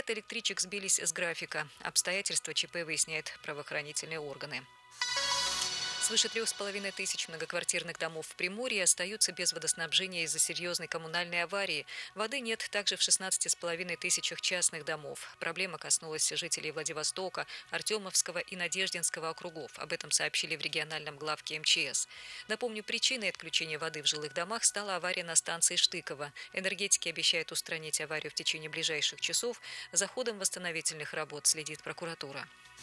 Ряд электричек сбились с графика. Обстоятельства ЧП выясняют правоохранительные органы. Свыше 3500 многоквартирных домов в Приморье остаются без водоснабжения из-за серьезной коммунальной аварии. Воды нет также в 16,5 частных домов. Проблема коснулась жителей Владивостока, Артемовского и Надеждинского округов. Об этом сообщили в региональном главке МЧС. Напомню, причиной отключения воды в жилых домах стала авария на станции Штыково. Энергетики обещают устранить аварию в течение ближайших часов. За ходом восстановительных работ следит прокуратура.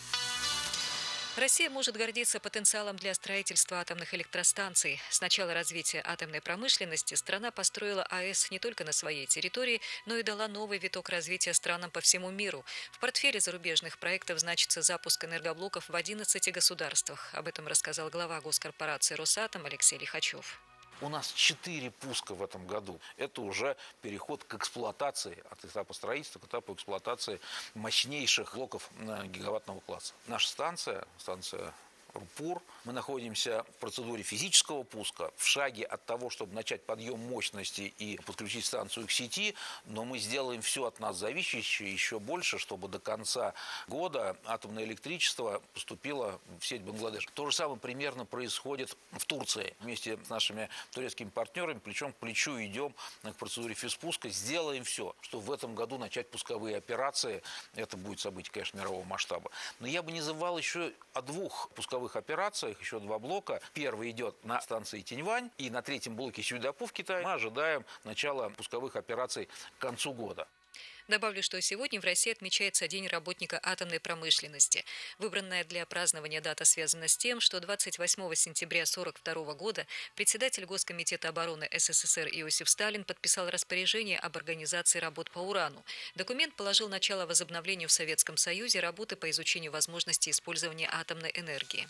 Россия может гордиться потенциалом для строительства атомных электростанций. С начала развития атомной промышленности страна построила АЭС не только на своей территории, но и дала новый виток развития странам по всему миру. В портфеле зарубежных проектов значится запуск энергоблоков в 11 государствах. Об этом рассказал глава госкорпорации «Росатом» Алексей Лихачев. У нас 4 пуска в этом году. Это уже переход к эксплуатации, от этапа строительства к этапу эксплуатации мощнейших блоков гигаваттного класса. Наша станция РУПУР, мы находимся в процедуре физического пуска, в шаге от того, чтобы начать подъем мощности и подключить станцию к сети, но мы сделаем все от нас зависящее еще больше, чтобы до конца года атомное электричество поступило в сеть Бангладеш. То же самое примерно происходит в Турции. Вместе с нашими турецкими партнерами плечом к плечу идем к процедуре физпуска, сделаем все, чтобы в этом году начать пусковые операции. Это будет событие, конечно, мирового масштаба. Но я бы не забывал еще о 2 пусковых операциях, еще 2 блока. Первый идет на станции Тяньвань, и на 3-м блоке Сюдапу в Китае. Мы ожидаем начала пусковых операций к концу года. Добавлю, что сегодня в России отмечается День работника атомной промышленности. Выбранная для празднования дата связана с тем, что 28 сентября 1942 года председатель Госкомитета обороны СССР Иосиф Сталин подписал распоряжение об организации работ по урану. Документ положил начало возобновлению в Советском Союзе работы по изучению возможностей использования атомной энергии.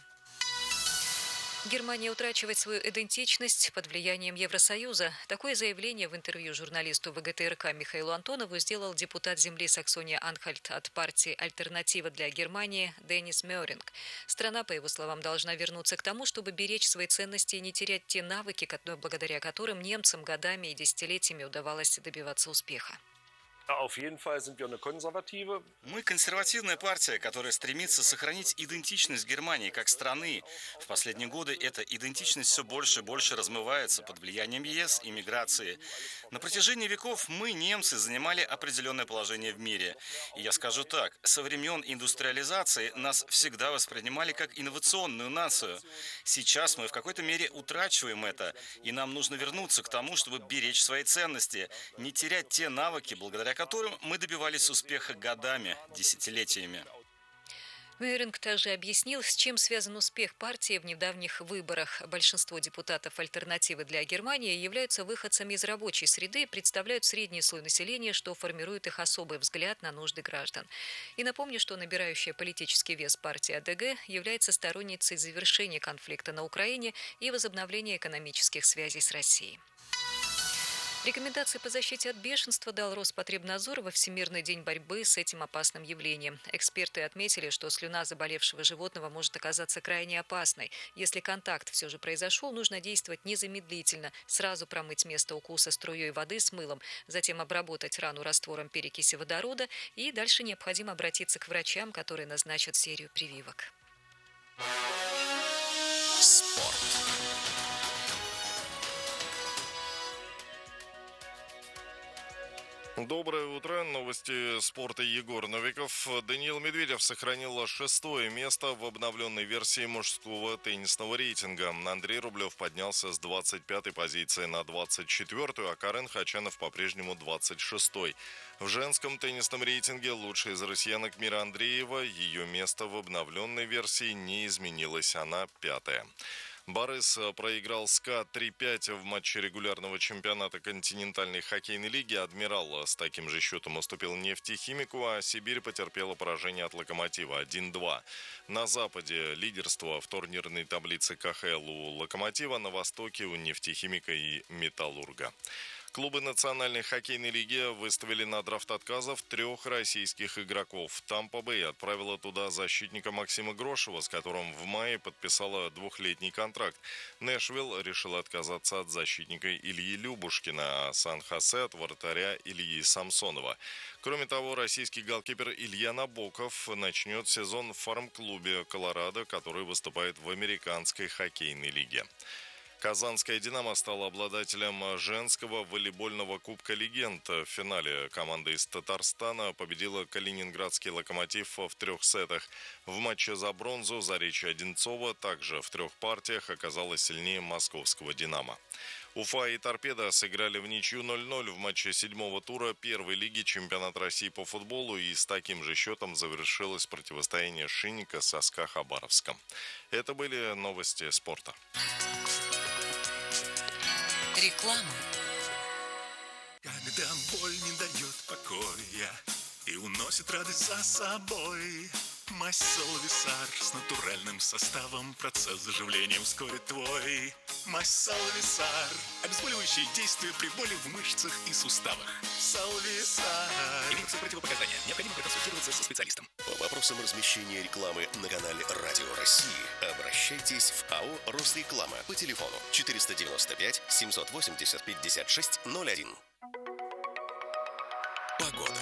Германия утрачивает свою идентичность под влиянием Евросоюза. Такое заявление в интервью журналисту ВГТРК Михаилу Антонову сделал депутат земли Саксония-Анхальт от партии «Альтернатива для Германии» Деннис Мёринг. Страна, по его словам, должна вернуться к тому, чтобы беречь свои ценности и не терять те навыки, благодаря которым немцам годами и десятилетиями удавалось добиваться успеха. Мы консервативная партия, которая стремится сохранить идентичность Германии как страны. В последние годы эта идентичность все больше и больше размывается под влиянием ЕС и миграции. На протяжении веков мы, немцы, занимали определенное положение в мире. И я скажу так, со времен индустриализации нас всегда воспринимали как инновационную нацию. Сейчас мы в какой-то мере утрачиваем это, и нам нужно вернуться к тому, чтобы беречь свои ценности, не терять те навыки, благодаря которым мы добивались успеха годами, десятилетиями. Мёринг также объяснил, с чем связан успех партии в недавних выборах. Большинство депутатов «Альтернативы для Германии» являются выходцами из рабочей среды и представляют средний слой населения, что формирует их особый взгляд на нужды граждан. И напомню, что набирающая политический вес партия АДГ является сторонницей завершения конфликта на Украине и возобновления экономических связей с Россией. Рекомендации по защите от бешенства дал Роспотребнадзор во Всемирный день борьбы с этим опасным явлением. Эксперты отметили, что слюна заболевшего животного может оказаться крайне опасной. Если контакт все же произошел, нужно действовать незамедлительно, сразу промыть место укуса струей воды с мылом, затем обработать рану раствором перекиси водорода и дальше необходимо обратиться к врачам, которые назначат серию прививок. Спорт. Доброе утро. Новости спорта. Егор Новиков. Даниил Медведев сохранил 6-е место в обновленной версии мужского теннисного рейтинга. Андрей Рублев поднялся с 25-й позиции на 24-ю, а Карен Хачанов по-прежнему 26-й. В женском теннисном рейтинге лучшая из россиянок Мира Андреева. Ее место в обновленной версии не изменилось. Она 5-я. Борис проиграл СКА 3-5 в матче регулярного чемпионата континентальной хоккейной лиги. «Адмирал» с таким же счетом уступил «Нефтехимику», а «Сибирь» потерпела поражение от «Локомотива» 1-2. На западе лидерство в турнирной таблице КХЛ у «Локомотива», на востоке у «Нефтехимика» и «Металлурга». Клубы Национальной хоккейной лиги выставили на драфт отказов 3 российских игроков. Тампа-Бэй отправила туда защитника Максима Грошева, с которым в мае подписала 2-летний контракт. Нэшвилл решил отказаться от защитника Ильи Любушкина, а Сан-Хосе от вратаря Ильи Самсонова. Кроме того, российский голкипер Илья Набоков начнет сезон в фарм-клубе «Колорадо», который выступает в американской хоккейной лиге. Казанская «Динамо» стала обладателем женского волейбольного Кубка легенд. В финале команда из Татарстана победила калининградский «Локомотив» в 3 сетах. В матче за бронзу Заречье Одинцова также в 3 партиях оказалась сильнее московского «Динамо». Уфа и «Торпедо» сыграли в ничью 0-0 в матче 7-го тура первой лиги чемпионата России по футболу, и с таким же счетом завершилось противостояние «Шинника» со СКА Хабаровском. Это были новости спорта. Реклама. Когда боль не дает покоя и уносит радость за собой, мазь Салвисар с натуральным составом, процесс заживления ускорит твой. Мазь Салвисар, обезболивающее действие при боли в мышцах и суставах. Салвисар. Имеются противопоказания. Необходимо проконсультироваться со специалистом. По вопросам размещения рекламы на канале Радио России обращайтесь в АО «Росреклама» по телефону 495 780 56 01. Погода.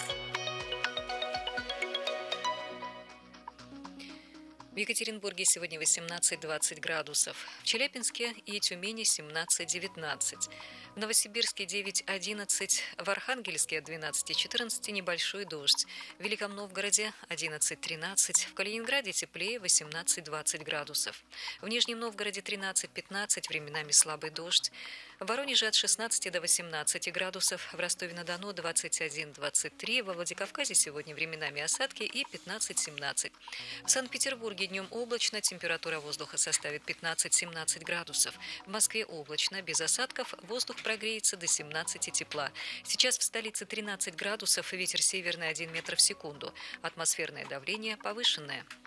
В Екатеринбурге сегодня 18-20 градусов, в Челябинске и Тюмени 17-19, в Новосибирске 9-11, в Архангельске от 12-14 небольшой дождь, в Великом Новгороде 11-13, в Калининграде теплее 18-20 градусов, в Нижнем Новгороде 13-15, временами слабый дождь, в Воронеже от 16 до 18 градусов, в Ростове-на-Дону 21-23, во Владикавказе сегодня временами осадки и 15-17. В Санкт-Петербурге днем облачно, температура воздуха составит 15-17 градусов. В Москве облачно, без осадков, воздух прогреется до 17 тепла. Сейчас в столице 13 градусов, ветер северный 1 метр в секунду. Атмосферное давление повышенное.